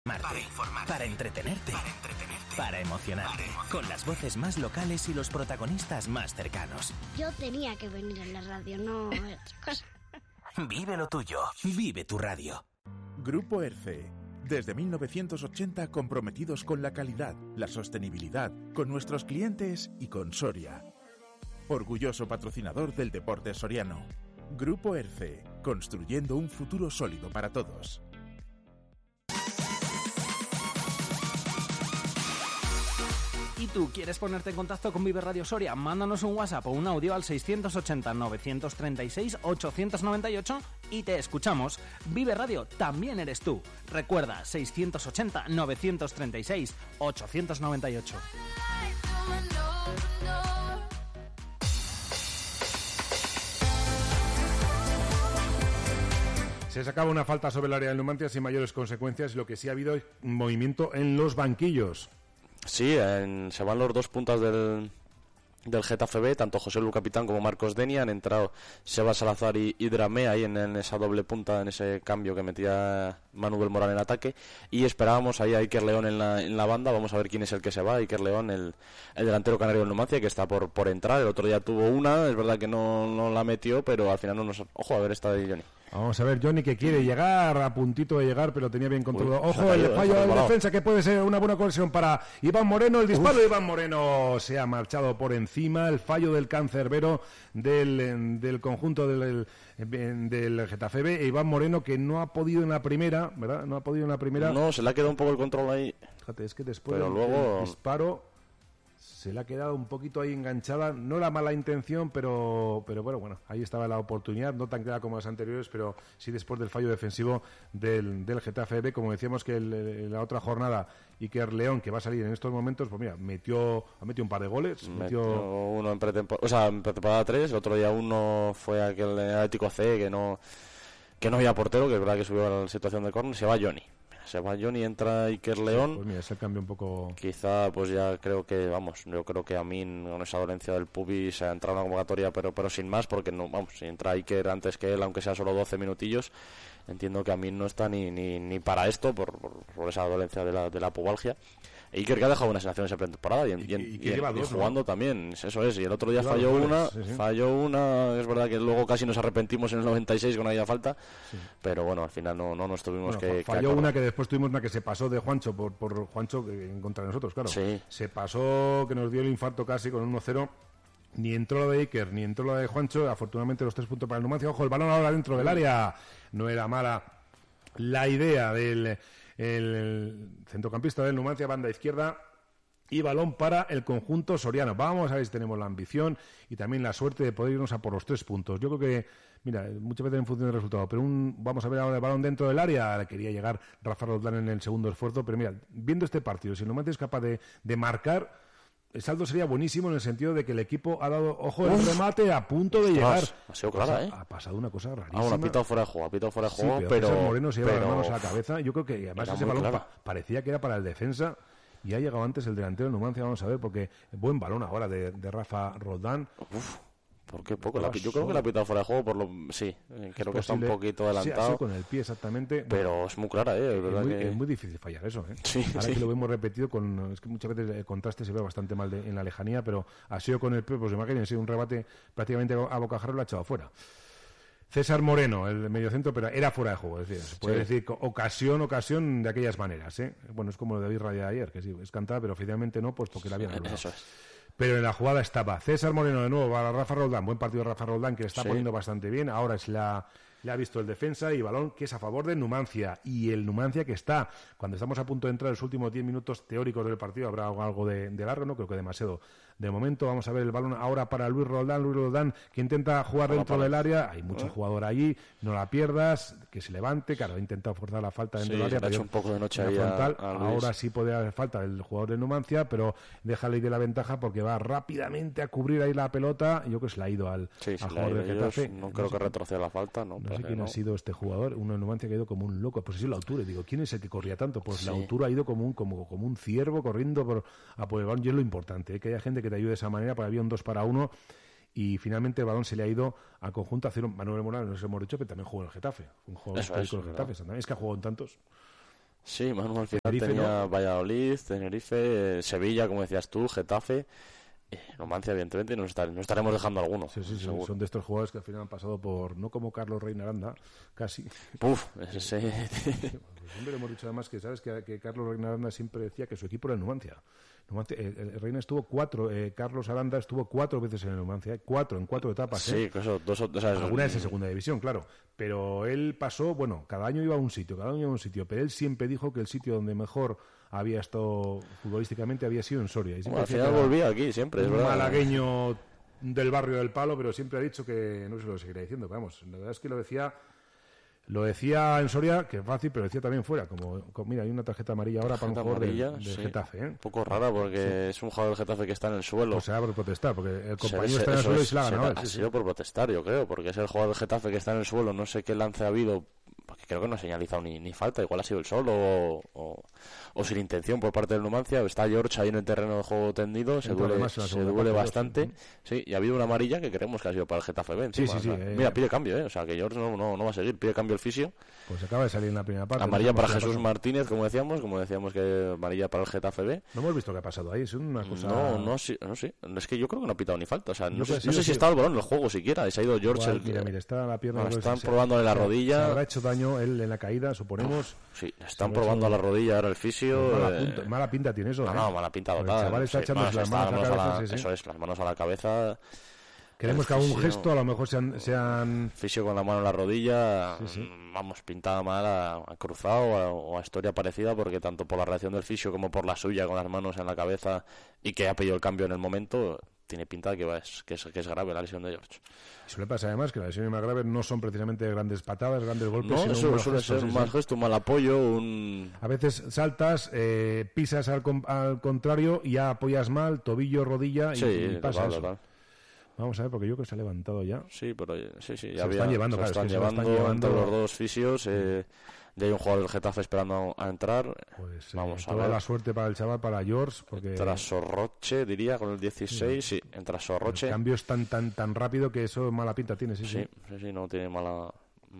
Para informarte, para entretenerte, para emocionarte, con las voces más locales y los protagonistas más cercanos. Yo tenía que venir en la radio, no otra cosa. Vive lo tuyo, vive tu radio. Grupo ERCE. Desde 1980 comprometidos con la calidad, la sostenibilidad, con nuestros clientes y con Soria. Orgulloso patrocinador del deporte soriano. Grupo ERCE, construyendo un futuro sólido para todos. ¿Y tú quieres ponerte en contacto con Vive Radio Soria? Mándanos un WhatsApp o un audio al 680-936-898 y te escuchamos. Vive Radio también eres tú. Recuerda, 680-936-898. Se sacaba una falta sobre el área del Numancia sin mayores consecuencias, y lo que sí ha habido es movimiento en los banquillos. Sí, se van los dos puntas del Getafe B, tanto José Lu capitán como Marcos Deni. Han entrado Seba Salazar y Dramé ahí en esa doble punta, en ese cambio que metía Manu Belmorán en ataque, y esperábamos ahí a Iker León en la banda. Vamos a ver quién es el que se va. Iker León, el delantero canario del Numancia, que está por entrar. El otro día tuvo una, es verdad que no la metió, pero al final no nos... Ojo, a ver esta de Johnny. Vamos a ver, Johnny, que quiere llegar, a puntito de llegar, pero tenía bien controlado. Ojo, el fallo del defensa, que puede ser una buena conexión para Iván Moreno. El disparo de Iván Moreno se ha marchado por encima. El fallo del cancerbero del conjunto del Getafe B. Iván Moreno, que no ha podido en la primera, ¿verdad? No ha podido en la primera. No, se le ha quedado un poco el control ahí. Fíjate, es que después pero luego... del disparo se le ha quedado un poquito ahí enganchada. No era mala intención, pero bueno, ahí estaba la oportunidad, no tan clara como las anteriores, pero sí después del fallo defensivo del Getafe B. Como decíamos que la otra jornada, Iker León, que va a salir en estos momentos, pues mira, ha metido un par de goles. Metió uno en pretemporada 3, el otro día uno fue aquel Atlético C, que no había portero, que es verdad que subió a la situación de córner. Se va Johnny, entra Iker León. Pues mira, se cambia un poco. Quizá, pues ya creo que, yo creo que a mí con esa dolencia del pubis se ha entrado en la convocatoria, pero sin más, porque no, si entra Iker antes que él, aunque sea solo 12 minutillos, entiendo que a mí no está ni para esto, por esa dolencia de la pubalgia. Iker, que ha dejado una sensación en esa pretemporada y jugando, ¿no? También, eso es. Y el otro día falló una, es verdad que luego casi nos arrepentimos en el 96 con aquella falta, pero bueno, al final no nos tuvimos que... Falló una que después tuvimos una que se pasó de Juancho, por Juancho en contra de nosotros, claro. Sí. Se pasó, que nos dio el infarto casi con 1-0. Ni entró la de Iker, ni entró la de Juancho. Afortunadamente los 3 puntos para el Numancia. Ojo, el balón ahora dentro del área. No era mala la idea del centrocampista del Numancia, banda izquierda, y balón para el conjunto soriano. Vamos a ver si tenemos la ambición y también la suerte de poder irnos a por los 3 puntos. Yo creo que, mira, muchas veces en función del resultado, pero vamos a ver ahora el balón dentro del área. Quería llegar Rafa Roldán en el segundo esfuerzo, pero mira, viendo este partido, si el Numancia es capaz de marcar, el saldo sería buenísimo en el sentido de que el equipo ha dado, ojo, el remate a punto de llegar. Ha sido clara, Ha pasado una cosa rarísima. Ha pitado fuera de juego, sí, pero César Moreno se lleva las manos a la cabeza. Yo creo que además ese balón parecía que era para el defensa y ha llegado antes el delantero del Numancia. Vamos a ver, porque buen balón ahora de Rafa Roldán. ¿Por qué poco? Yo creo que la ha pitado fuera de juego, creo que está un poquito adelantado. Sí, con el pie exactamente. Pero es muy clara, es verdad que... Es muy difícil fallar eso, Sí, ahora que lo vemos repetido, es que muchas veces el contraste se ve bastante mal en la lejanía, pero ha sido con el pie, pues imagínense, un rebate prácticamente a bocajarro, lo ha echado fuera. César Moreno, el mediocentro, pero era fuera de juego, es decir, se puede decir ocasión de aquellas maneras, ¿eh? Bueno, es como lo de David Raya ayer, que sí, es cantada, pero oficialmente no, pues porque la había anulado. Eso es. Pero en la jugada estaba César Moreno de nuevo para Rafa Roldán. Buen partido de Rafa Roldán, que le está poniendo bastante bien. Ahora le ha visto el defensa y balón que es a favor del Numancia. Y el Numancia que está, cuando estamos a punto de entrar en los últimos 10 minutos teóricos del partido, habrá algo de largo, no creo que demasiado. De momento vamos a ver el balón ahora para Luis Roldán, que intenta jugar dentro del área. Hay mucho jugador allí, no la pierdas, que se levante. Claro, ha intentado forzar la falta dentro del área. Le ha hecho un poco de noche ahí frontal. Ahora sí puede haber falta el jugador del Numancia, pero déjale ir de la ventaja porque va rápidamente a cubrir ahí la pelota. Yo creo que se la ha ido al jugador del Getafe. No creo que retroceda la falta, ¿no? No sé quién ha sido este jugador, uno en Numancia que ha ido como un loco. Pues sí, la altura. Digo, ¿quién es el que corría tanto? Pues la altura ha ido como un ciervo corriendo por el balón. Y es lo importante, que haya gente que te ayude de esa manera, porque había un 2-1 y finalmente el balón se le ha ido al conjunto a cero. Manuel Morales, no sé si hemos dicho, pero también jugó en el Getafe. Un jugador histórico del Getafe. Es que ha jugado en tantos. Sí, Manu al final Tenerife, tenía ¿no? Valladolid, Tenerife, Sevilla, como decías tú, Getafe, Numancia, evidentemente, nos estaremos dejando alguno. Sí, seguro. son de estos jugadores que al final han pasado por, no como Carlos Reina Aranda, casi. Puf, ese... Siempre hemos dicho además que, ¿sabes? Que Carlos Reina Aranda siempre decía que su equipo era el Numancia. El Reina estuvo 4, Carlos Aranda estuvo 4 veces en el Numancia, 4 en 4 etapas. Sí, eso, alguna es en segunda división, claro. Pero él pasó, bueno, cada año iba a un sitio, pero él siempre dijo que el sitio donde mejor había estado futbolísticamente había sido en Soria. Y al final volvía aquí, siempre, es un verdad. malagueño del barrio del Palo, pero siempre ha dicho que, no se lo seguirá diciendo, pero vamos, la verdad es que lo decía en Soria, que es fácil, pero decía también fuera, como mira, hay una tarjeta amarilla ahora para un jugador de sí. Getafe, ¿eh? Un poco rara porque es un jugador del Getafe que está en el suelo. Pues será por protestar, porque el compañero está en el suelo y se la ha ganado. Ha sido por protestar, yo creo, porque es el jugador del Getafe que está en el suelo, no sé qué lance ha habido, porque creo que no ha señalizado ni falta, igual ha sido el sol o sin intención por parte del Numancia. Está George ahí en el terreno de juego tendido, se duele bastante, sí, y ha habido una amarilla que creemos que ha sido para el Getafe B. Sí. Mira, pide cambio, o sea, que George no va a seguir, pide cambio el fisio. Pues acaba de salir en la primera parte. Amarilla para Jesús Martínez, como decíamos que amarilla para el Getafe B. No hemos visto qué ha pasado ahí, es una cosa... No, sí. Es que yo creo que no ha pitado ni falta, o sea, no sé si está el balón en el juego siquiera, se ha ido George. Mira, está la pierna. Están probándole la rodilla. Se habrá hecho daño él en la caída, suponemos. Sí, están probando a la rodilla ahora el fisio. Mala pinta tiene eso. No, mala pinta total. El chaval está echándose las manos a la cabeza. Eso es, las manos a la cabeza. Queremos que haga un gesto, a lo mejor sean... Fisio con la mano en la rodilla, vamos, pintada mal a cruzado o a historia parecida, porque tanto por la reacción del fisio como por la suya con las manos en la cabeza y que ha pedido el cambio en el momento, tiene pinta que es grave la lesión de George. Suele pasar además que las lesiones más graves no son precisamente grandes patadas, grandes golpes, no, sino suele ser un mal gesto, un mal apoyo, A veces saltas, pisas al contrario y ya apoyas mal, tobillo, rodilla y pasa eso. Total. Vamos a ver, porque yo creo que se ha levantado ya. Sí, pero sí, se están llevando entre los dos fisios. Ya hay un jugador del Getafe esperando a entrar. Pues vamos a toda ver. La suerte para el chaval, para George. Porque... Entra Sorroche, diría, con el 16. Sí, entra Sorroche. El cambio es tan rápido que eso mala pinta tiene, sí, no tiene mala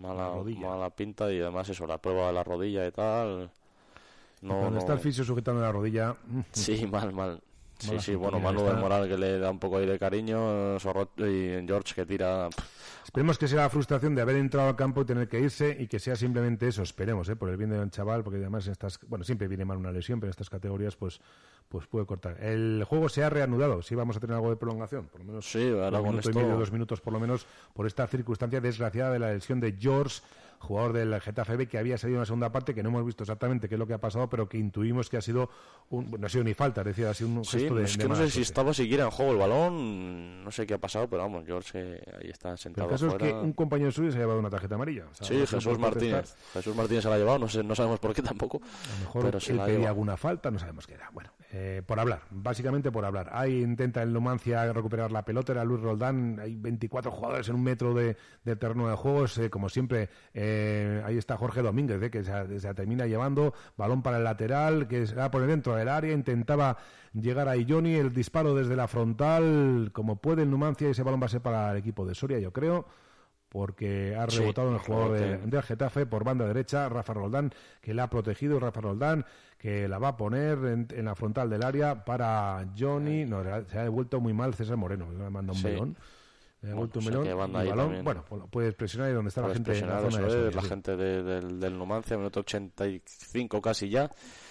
pinta. Y además eso, la prueba de la rodilla y tal. Cuando está el fisio sujetando la rodilla... Sí, mal. Sí, bueno, Manu del Moral que le da un poco ahí de cariño, y George que tira... Esperemos que sea la frustración de haber entrado al campo y tener que irse y que sea simplemente eso, esperemos, por el bien del chaval, porque además siempre viene mal una lesión, pero en estas categorías pues puede cortar. El juego se ha reanudado, sí vamos a tener algo de prolongación, por lo menos sí, ahora un minuto con esto... y medio, 2 minutos por lo menos, por esta circunstancia desgraciada de la lesión de George, jugador del Getafe B, que había salido en la segunda parte, que no hemos visto exactamente qué es lo que ha pasado, pero que intuimos que ha sido no ha sido ni falta, es decir, ha sido un gesto de... Es que no sé si estaba siquiera en juego el balón, no sé qué ha pasado, pero vamos, George ahí está sentado afuera. El caso es que un compañero suyo se ha llevado una tarjeta amarilla. O sea, sí, Jesús Martínez se la ha llevado, no sabemos por qué tampoco. A lo mejor pero él pedía alguna falta, no sabemos qué era. Bueno, por hablar, básicamente por hablar. Ahí intenta el Numancia recuperar la pelota, era Luis Roldán, hay 24 jugadores en 1 metro del terreno de juegos, como siempre, ahí está Jorge Domínguez, que se termina llevando, balón para el lateral, que se va a poner dentro del área, intentaba llegar ahí Johnny, el disparo desde la frontal, como puede el Numancia, y ese balón va a ser para el equipo de Soria, yo creo, porque ha rebotado en el jugador del Getafe por banda derecha, Rafa Roldán, que la ha protegido, Rafa Roldán, que la va a poner en la frontal del área para Johnny, se ha devuelto muy mal César Moreno, le manda un melón. Le ha vuelto un melón, y balón, bueno, puedes presionar ahí donde está la gente. La gente del Numancia, minuto 85 casi ya.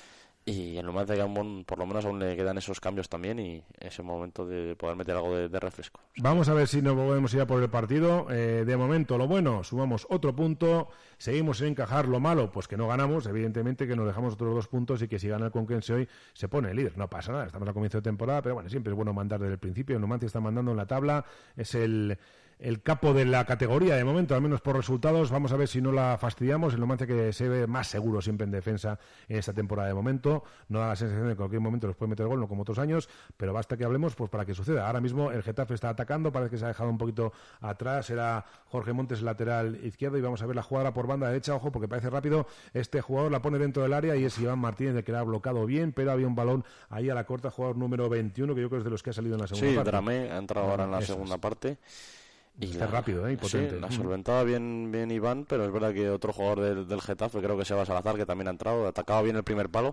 Y el Numancia que por lo menos aún le quedan esos cambios también y ese momento de poder meter algo de refresco. Vamos a ver si nos volvemos a ir a por el partido. De momento, lo bueno, sumamos otro punto, seguimos sin encajar. Lo malo, pues que no ganamos, evidentemente que nos dejamos otros 2 puntos y que si gana el Conquense hoy se pone el líder. No pasa nada, estamos a comienzo de temporada, pero bueno, siempre es bueno mandar desde el principio. El Numancia está mandando en la tabla, es el capo de la categoría de momento, al menos por resultados. Vamos a ver si no la fastidiamos. El Numancia que se ve más seguro siempre en defensa en esta temporada de momento. No da la sensación de que en cualquier momento nos puede meter gol, no como otros años, pero basta que hablemos pues para que suceda. Ahora mismo el Getafe está atacando, parece que se ha dejado un poquito atrás. Era Jorge Montes el lateral izquierdo y vamos a ver la jugada por banda derecha. Ojo, porque parece rápido. Este jugador la pone dentro del área y es Iván Martínez el que la ha bloqueado bien, pero había un balón ahí a la corta, jugador número 21, que yo creo que es de los que ha salido en la segunda parte. Sí, Dramé ha entrado ahora en la segunda parte. Y está rápido, y potente. Sí, la solventaba bien Iván, pero es verdad que otro jugador del Getafe, creo que Seba Salazar, que también ha entrado, atacaba bien el primer palo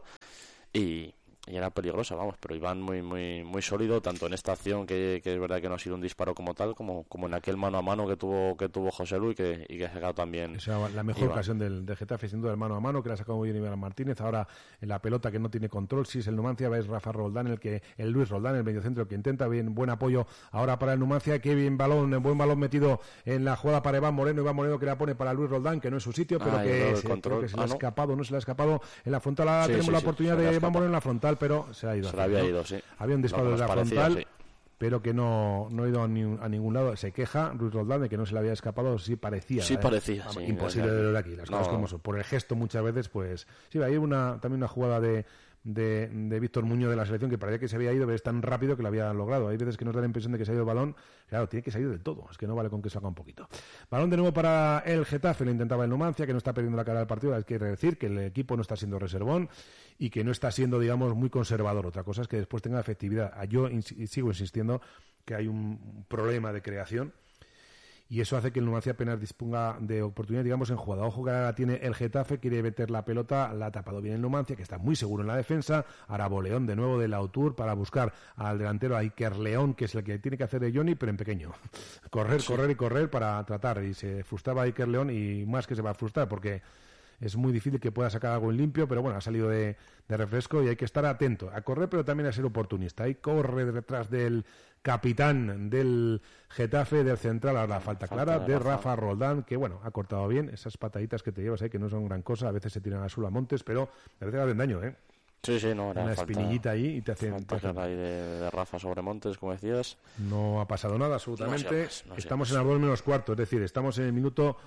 y era peligrosa, vamos, pero Iván muy sólido, tanto en esta acción que es verdad que no ha sido un disparo como tal, como en aquel mano a mano que tuvo José Luis y que ha sacado también. Esa la mejor ocasión del Getafe, sin duda, el mano a mano, que la ha sacado muy bien Iván Martínez. Ahora en la pelota que no tiene control, si es el Numancia, ves Rafa Roldán, el Luis Roldán, el mediocentro que intenta, bien, buen apoyo ahora para el Numancia, qué bien buen balón metido en la jugada para Iván Moreno que la pone para Luis Roldán, que no es su sitio, pero que se le ha escapado, no se le ha escapado en la frontal. Ahora tenemos la oportunidad de Iván Moreno en la frontal, pero se ha ido. Había ido, sí. Había un disparo de la frontal, pero que no ha ido a ningún lado. Se queja Luis Roldán de que no se le había escapado. Sí parecía. Sí parecía. Imposible de ver aquí. Las cosas como son. Por el gesto muchas veces, pues... Sí, hay también una jugada de Víctor Muñoz de la selección que parecía que se había ido, pero es tan rápido que lo había logrado. Hay veces que nos da la impresión de que se ha ido el balón. Claro, tiene que salir del todo. Es que no vale con que salga un poquito. Balón de nuevo para el Getafe. Lo intentaba el Numancia, que no está perdiendo la cara del partido. Hay que decir que el equipo no está siendo reservón y que no está siendo, digamos, muy conservador. Otra cosa es que después tenga efectividad. Yo sigo insistiendo que hay un problema de creación y eso hace que el Numancia apenas disponga de oportunidad, digamos, en jugada. Ojo que ahora tiene el Getafe, quiere meter la pelota, la ha tapado bien el Numancia, que está muy seguro en la defensa. Ahora Boleón de nuevo del Autur para buscar al delantero Iker León, que es el que tiene que hacer de Johnny, pero en pequeño. Correr para tratar. Y se frustraba Iker León y más que se va a frustrar porque es muy difícil que pueda sacar algo en limpio, pero bueno, ha salido de refresco y hay que estar atento a correr, pero también a ser oportunista. Ahí corre detrás del capitán del Getafe, del central, ahora la falta clara de Rafa Roldán, que bueno, ha cortado bien esas pataditas que te llevas ahí, que no son gran cosa, a veces se tiran a suelo a montes, pero a veces hacen daño, Sí, no, era una espinillita ahí y te hacen... ahí de Rafa sobre Montes, como decías. No ha pasado nada, absolutamente. No estamos en el 2 menos cuarto, es decir, estamos en el minuto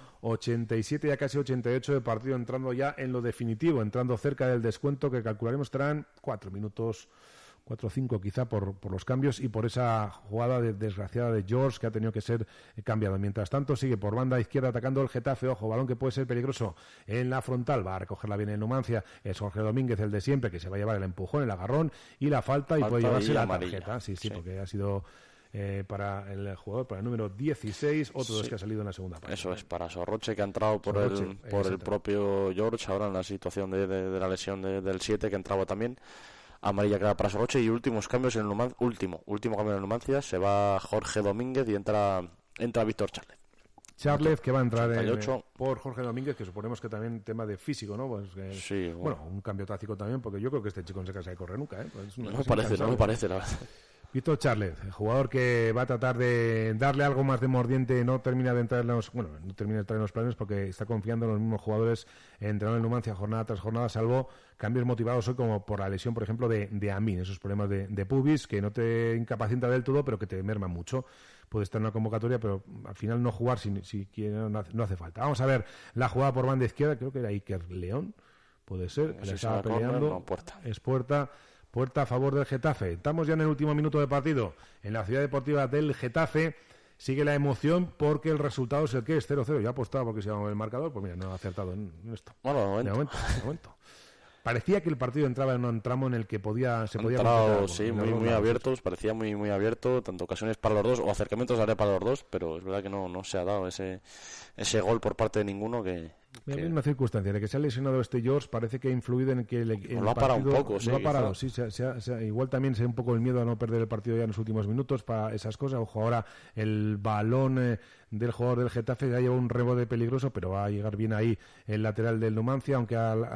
87, ya casi 88 de partido, entrando ya en lo definitivo, entrando cerca del descuento que calcularemos estarán 4 minutos... 4 o 5 quizá por los cambios y por esa jugada desgraciada de George que ha tenido que ser cambiado. Mientras tanto sigue por banda izquierda atacando el Getafe, ojo, balón que puede ser peligroso en la frontal, va a recogerla bien el Numancia, es Jorge Domínguez, el de siempre, que se va a llevar el empujón, el agarrón y la falta y puede llevarse la tarjeta, sí, porque ha sido... para el jugador, para el número 16, otro de los que ha salido en la segunda parte. Eso es, para Sorroche, que ha entrado por el propio George, ahora en la situación de la lesión del 7, que entraba también. Amarilla clara para Sorroche y últimos cambios en el Numancia, último cambio en el Numancia, se va Jorge Domínguez y entra Víctor Charles, que va a entrar por Jorge Domínguez, que suponemos que también tema de físico, ¿no? Pues sí, bueno, un cambio táctico también, porque yo creo que este chico no se cansa de correr nunca, Pues no me parece, la verdad. Víctor Charles, el jugador que va a tratar de darle algo más de mordiente, no termina de entrar en los planes porque está confiando en los mismos jugadores entrenando en Numancia jornada tras jornada, salvo cambios motivados hoy como por la lesión, por ejemplo, de Amin, esos problemas de pubis que no te incapacita del todo, pero que te merman mucho. Puede estar en una convocatoria, pero al final no jugar si no hace falta. Vamos a ver la jugada por banda izquierda, creo que era Iker León, puede ser, que le estaba peleando, es Puerta a favor del Getafe. Estamos ya en el último minuto de partido. En la ciudad deportiva del Getafe sigue la emoción porque el resultado es el que es 0-0. Yo he apostado porque se llama el marcador. Pues mira, no ha acertado en esto. Bueno, de momento. Parecía que el partido entraba en un tramo en el que se podía... Sí, muy abiertos. Parecía muy abierto. Tanto ocasiones para los dos o acercamientos de área para los dos. Pero es verdad que no se ha dado ese gol por parte de ninguno que... Hay una circunstancia, de que se ha lesionado George parece que ha influido en que lo ha parado un poco, lo ha parado, sí, igual también se da un poco el miedo a no perder el partido ya en los últimos minutos para esas cosas. Ojo, ahora el balón del jugador del Getafe ya lleva un rebote peligroso, pero va a llegar bien ahí el lateral del Numancia, aunque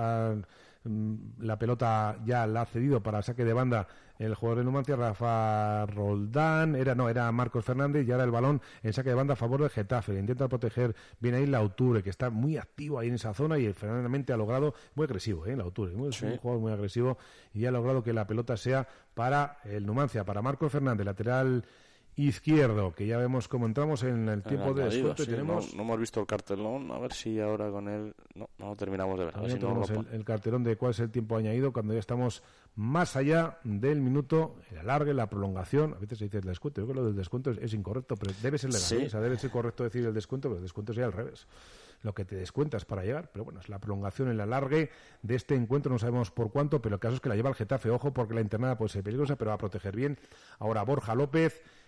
la pelota ya la ha cedido para saque de banda el jugador de Numancia, Rafa Roldán, era Marcos Fernández, y ahora el balón en saque de banda a favor del Getafe. Intenta proteger bien ahí Lauture, que está muy activo ahí en esa zona y finalmente ha logrado, muy agresivo, Lauture, es un jugador muy agresivo y ha logrado que la pelota sea para el Numancia, para Marcos Fernández, lateral izquierdo, que ya vemos cómo entramos en el tiempo de descuento. Sí, no hemos visto el cartelón, a ver si ahora con él no lo terminamos de ver. A ver si tenemos el cartelón de cuál es el tiempo añadido cuando ya estamos más allá del minuto, el alargue, la prolongación. A veces se dice el descuento, yo creo que lo del descuento es incorrecto, pero debe ser legal, debe ser correcto decir el descuento, pero el descuento sería al revés, lo que te descuentas para llegar, pero bueno, es la prolongación, el alargue de este encuentro, no sabemos por cuánto, pero el caso es que la lleva el Getafe, ojo, porque la internada puede ser peligrosa, pero va a proteger bien. Ahora Borja López,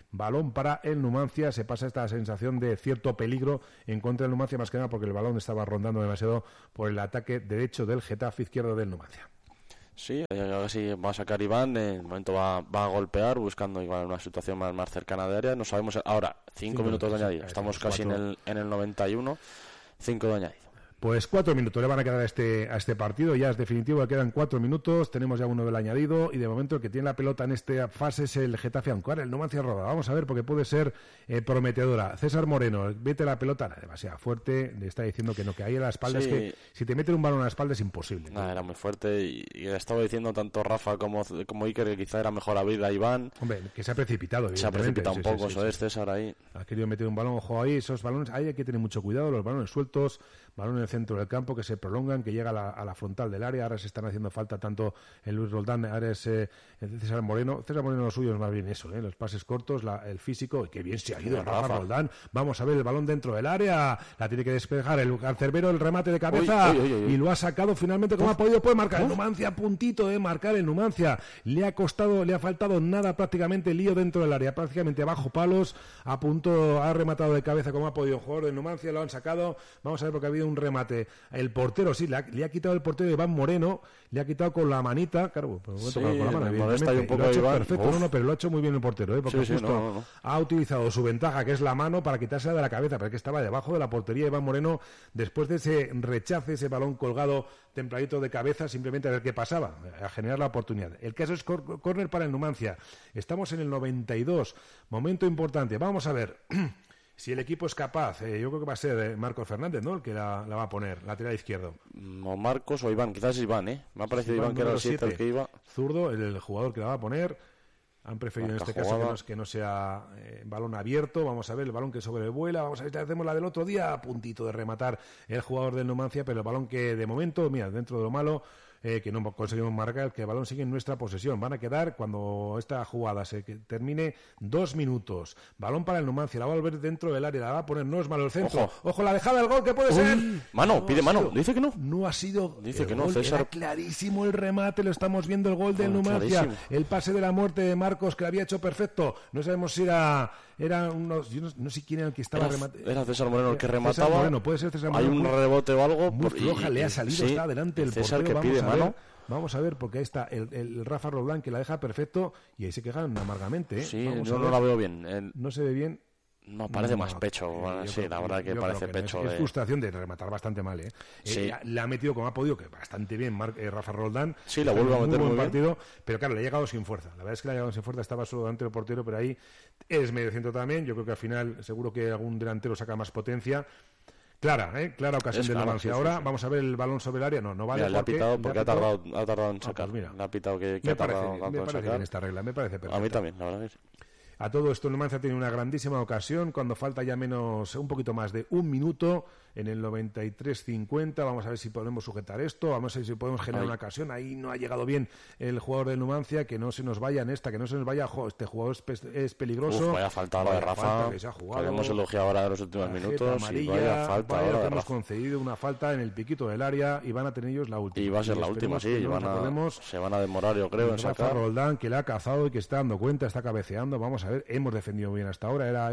balón para el Numancia. Se pasa esta sensación de cierto peligro en contra del Numancia, más que nada porque el balón estaba rondando demasiado por el ataque derecho del Getafe, izquierdo del Numancia. Sí, ahora sí va a sacar Iván, en el momento va a golpear, buscando igual una situación más cercana de área. No sabemos ahora, 5 minutos de añadido, estamos casi en el 91, 5 de añadido. Pues 4 minutos le van a quedar a este partido, ya es definitivo, le quedan 4 minutos, tenemos ya uno del añadido y de momento el que tiene la pelota en esta fase es el Getafe Ancora, el Numancia roda. Vamos a ver porque puede ser prometedora. César Moreno, vete la pelota, demasiado fuerte, le está diciendo que no, que ahí a la espalda, sí. Es que si te meten un balón a la espalda es imposible. Era muy fuerte y estaba diciendo tanto Rafa como Iker que quizá era mejor abrir a Iván. Hombre, que se ha precipitado. Se ha precipitado un poco, eso es César ahí. Ha querido meter un balón, ojo ahí, esos balones, ahí hay que tener mucho cuidado, los balones sueltos, balón en el centro del campo que se prolongan, que llega a la frontal del área. Ahora se están haciendo falta tanto el Luis Roldán, ahora es el César Moreno. César Moreno lo suyo es más bien eso, los pases cortos, el físico, y qué bien se ha ido el Rafa Roldán. Vamos a ver el balón dentro del área, la tiene que despejar el Cancerbero, el remate de cabeza, y lo ha sacado finalmente como ha podido. Puede marcar el Numancia, a puntito de marcar el Numancia. Le ha faltado nada prácticamente, lío dentro del área, prácticamente bajo palos, a punto, ha rematado de cabeza como ha podido el jugador del Numancia, lo han sacado. Vamos a ver porque ha habido un remate. El portero, sí, le ha quitado el portero Iván Moreno, le ha quitado con la manita, claro, pues sí, con la mano, evidentemente, un poco lo ha hecho Iván. Perfecto, pero lo ha hecho muy bien el portero, porque justo ha utilizado su ventaja, que es la mano, para quitársela de la cabeza, porque estaba debajo de la portería Iván Moreno, después de ese rechace, ese balón colgado templadito de cabeza, simplemente a ver qué pasaba, a generar la oportunidad. El caso es córner para el Numancia. Estamos en el 92, momento importante. Vamos a ver si el equipo es capaz. Yo creo que va a ser Marcos Fernández, ¿no?, el que la va a poner, lateral izquierdo. O Marcos o Iván, quizás Iván, Me ha parecido Iván que era el 7 el que iba. Zurdo, el jugador que la va a poner. Han preferido en este caso que no sea balón abierto. Vamos a ver el balón que sobrevuela. Vamos a ver si hacemos la del otro día, a puntito de rematar el jugador del Numancia, pero el balón que de momento, mira, dentro de lo malo, que no conseguimos marcar, que el balón sigue en nuestra posesión. Van a quedar, cuando esta jugada se termine, 2 minutos. Balón para el Numancia, la va a volver dentro del área, la va a poner, no es malo el centro. Ojo la dejada del gol, que puede ser. Mano, pide mano, dice que no. No ha sido. Dice que gol, no, César. Era clarísimo el remate, lo estamos viendo, el gol del Numancia. Clarísimo. El pase de la muerte de Marcos, que lo había hecho perfecto. No sabemos si era unos, yo no sé quién era el que estaba rematando. Era César Moreno el que remataba. César Moreno, puede ser César Moreno. Hay un rebote o algo. Muy floja, le ha salido, está adelante el César portero. Que pide mano. Vamos a ver, porque ahí está el Rafa Roldán, que la deja perfecto, y ahí se quejan amargamente. Sí, yo no la veo bien. No se ve bien. No, parece más pecho. Sí, la verdad que parece pecho. Es frustración de rematar bastante mal, Sí. Le ha metido como ha podido, que bastante bien Rafa Roldán. Sí, la vuelve a meter muy bien. Partido, pero claro, le ha llegado sin fuerza. La verdad es que le ha llegado sin fuerza, estaba solo delante del portero, pero ahí es medio centro también. Yo creo que al final seguro que algún delantero saca más potencia. Clara ocasión del Numancia. Ahora vamos a ver el balón sobre el área. No vale. Mira, le ha pitado porque ha tardado en sacar. Pues mira, le ha pitado que ha tardado tanto en sacar. Esta regla me parece perfecta. A mí también, la verdad que sí. A todo esto el Numancia tiene una grandísima ocasión cuando falta ya un poquito más de 1 minuto, en el 93-50. Vamos a ver si podemos sujetar esto, vamos a ver si podemos generar una ocasión. Ahí no ha llegado bien el jugador del Numancia, que no se nos vaya en esta, que no se nos vaya. Este jugador es peligroso. Vaya falta ahora de Rafa, que hemos elogiado ahora en los últimos minutos. Amarilla, vaya falta ahora de hemos Rafa. Concedido una falta en el piquito del área y van a tener ellos la última. Y va a ser la última, sí. Se van a demorar, yo creo, en sacar. Rafa Roldán, que le ha cazado y que está dando cuenta, está cabeceando. Vamos a ver, hemos defendido bien hasta ahora. Era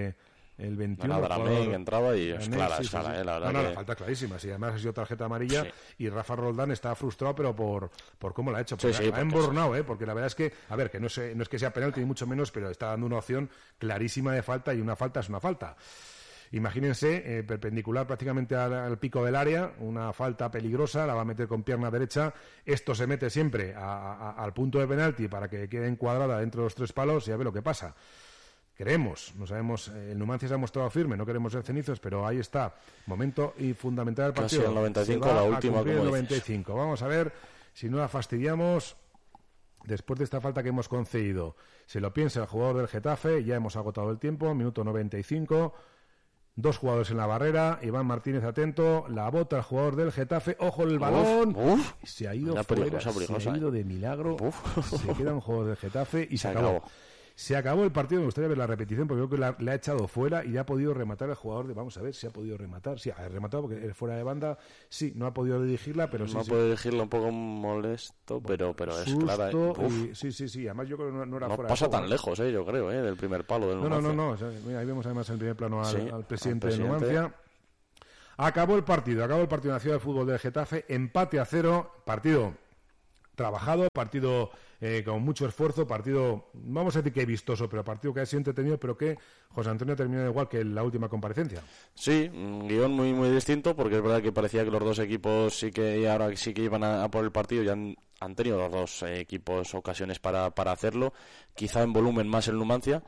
el 21. Dramé que entraba y es clara, la verdad. La falta clarísima. Sí, además ha sido tarjeta amarilla y Rafa Roldán está frustrado, pero por cómo la ha hecho. La ha embornado, porque la verdad es que, a ver, que no es que sea penalti ni mucho menos, pero está dando una opción clarísima de falta, y una falta es una falta. Imagínense, perpendicular prácticamente al pico del área, una falta peligrosa, la va a meter con pierna derecha. Esto se mete siempre al punto de penalti para que quede encuadrada dentro de los 3 palos y a ver lo que pasa. Creemos, no sabemos, el Numancia se ha mostrado firme, no queremos ser cenizos, pero ahí está, momento y fundamental del partido. Casi el 95, la última, como el 95. Vamos a ver si no la fastidiamos. Después de esta falta que hemos concedido, se lo piensa el jugador del Getafe, ya hemos agotado el tiempo, minuto 95. 2 jugadores en la barrera, Iván Martínez atento, la bota el jugador del Getafe, ojo el balón, se ha ido fuera, se ha ido de milagro, se queda un jugador del Getafe y se acabó. Se acabó el partido, me gustaría ver la repetición porque creo que le ha echado fuera y ya ha podido rematar el jugador vamos a ver si ha podido rematar. Sí, ha rematado porque fuera de banda, sí, no ha podido dirigirla, pero sí. No ha podido dirigirla, un poco molesto, pero es clara. Sí, además yo creo que no era no fuera pasa de juego, tan lejos, yo creo, del primer palo del Numancia. No. O sea, mira, ahí vemos además en el primer plano al presidente de Numancia. Acabó el partido en la Ciudad de Fútbol del Getafe, empate a 0, partido trabajado, partido con mucho esfuerzo, partido, vamos a decir que vistoso, pero partido que ha sido entretenido, pero que José Antonio terminó igual que en la última comparecencia. Sí, un guión muy muy distinto, porque es verdad que parecía que los dos equipos sí que iban a por el partido, ya han tenido los dos equipos ocasiones para hacerlo, quizá en volumen más el Numancia.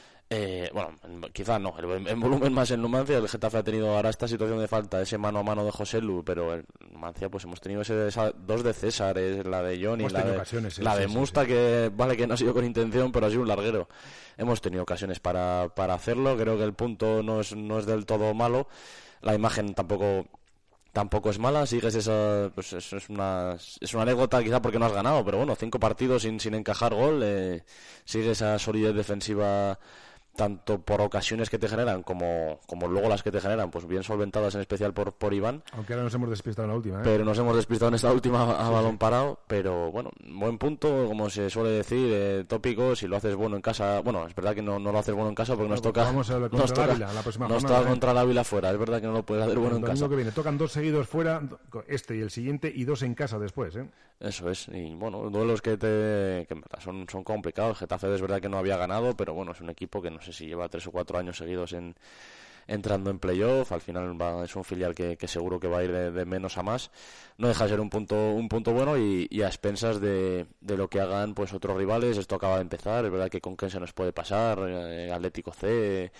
Quizá no, en volumen más el Numancia. El Getafe ha tenido ahora esta situación de falta, ese mano a mano de José Lu, pero el Numancia pues hemos tenido dos de César, la de Johnny, la de Musta, que vale que no ha sido con intención, pero ha sido un larguero. Hemos tenido ocasiones para hacerlo. Creo que el punto no es del todo malo, la imagen tampoco es mala. Sigues esa, pues es una anécdota quizá porque no has ganado, pero bueno, 5 partidos sin encajar gol, sigue esa solidez defensiva, tanto por ocasiones que te generan como luego las que te generan, pues bien solventadas, en especial por Iván. Aunque ahora nos hemos despistado en la última, Pero nos hemos despistado en esta última a balón parado, pero bueno, buen punto, como se suele decir, tópico. Si lo haces bueno en casa, bueno, es verdad que no lo haces bueno en casa porque nos toca contra el Ávila fuera, es verdad que no lo puedes hacer bueno en casa. Que viene, tocan 2 seguidos fuera, y el siguiente, y 2 en casa después, Eso es, y bueno, duelos que en verdad son complicados. Getafe es verdad que no había ganado, pero bueno, es un equipo que no sé si lleva 3 o 4 años seguidos entrando en playoff. Al final es un filial que seguro que va a ir de menos a más. No deja de ser un punto bueno, y a expensas de lo que hagan pues otros rivales. Esto acaba de empezar, es verdad que con quién se nos puede pasar, Atlético C,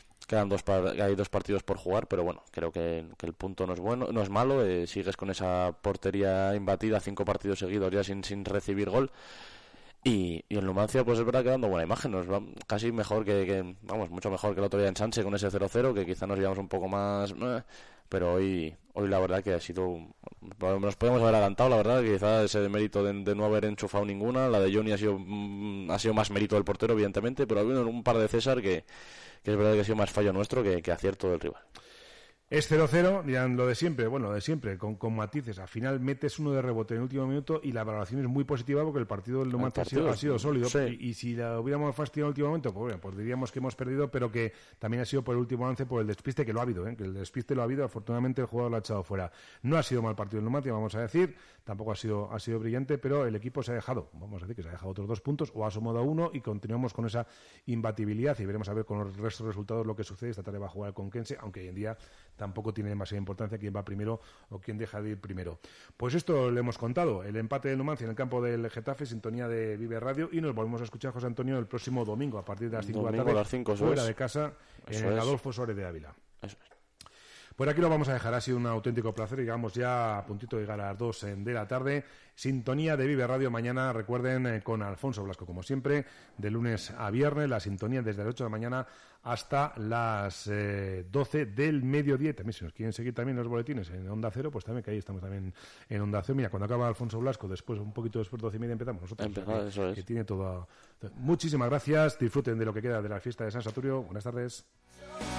hay 2 partidos por jugar, pero bueno, creo que el punto no es bueno, no es malo. Sigues con esa portería imbatida, 5 partidos seguidos ya sin recibir gol. Y el Numancia, pues es verdad que dando buena imagen, nos va casi mejor mucho mejor que el otro día en Sanse con ese 0-0, que quizá nos llevamos un poco más, pero hoy la verdad que ha sido, nos podemos haber adelantado, la verdad, que quizá ese mérito de no haber enchufado ninguna. La de Johnny ha sido más mérito del portero, evidentemente, pero ha habido un par de César que es verdad que ha sido más fallo nuestro que acierto del rival. Es 0-0, dirán lo de siempre, con matices. Al final metes uno de rebote en el último minuto y la valoración es muy positiva porque el partido del Numancia ha sido sólido. Sí. Y si la hubiéramos fastidiado en el último momento, pues diríamos que hemos perdido, pero que también ha sido por el último avance, por el despiste, que lo ha habido, que el despiste lo ha habido. Afortunadamente el jugador lo ha echado fuera. No ha sido mal partido del Numancia, vamos a decir, tampoco ha sido brillante, pero el equipo se ha dejado, vamos a decir que se ha dejado otros 2 puntos, o ha asomado a 1, y continuamos con esa imbatibilidad, y veremos a ver con los restos de resultados lo que sucede. Esta tarde va a jugar el Conquense, aunque hoy en día tampoco tiene demasiada importancia quién va primero o quién deja de ir primero. Pues esto le hemos contado, el empate del Numancia en el campo del Getafe, sintonía de Vive Radio, y nos volvemos a escuchar, José Antonio, el próximo domingo a partir de las 5 de la tarde, fuera de casa, en el Adolfo Suárez de Ávila. Eso es. Por aquí lo vamos a dejar, ha sido un auténtico placer. Llegamos ya a puntito de llegar a las 2 de la tarde. Sintonía de Vive Radio mañana, recuerden, con Alfonso Blasco, como siempre, de lunes a viernes, la sintonía desde las 8 de la mañana hasta las 12 del mediodía. También, si nos quieren seguir también los boletines en Onda Cero, pues también, que ahí estamos también en Onda Cero. Mira, cuando acaba Alfonso Blasco, un poquito después, 12:30, empezamos nosotros. Eso es. Que tiene todo. Muchísimas gracias, disfruten de lo que queda de la fiesta de San Saturio. Buenas tardes.